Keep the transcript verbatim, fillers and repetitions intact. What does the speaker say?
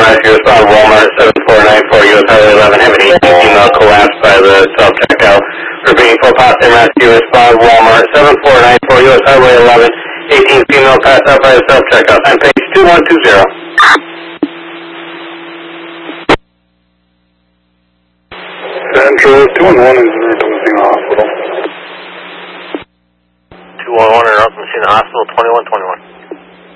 rescue respond Walmart seven four nine four U S Highway eleven. Have an eighteen female collapsed by the self-checkout. Repeating for posse rescue respond Walmart seven four nine four U S Highway eleven. eighteen female passed out by the self-checkout. On page two one two zero. Central two one one is North Messina Hospital. two one one in North Messina Hospital, twenty-one twenty-one.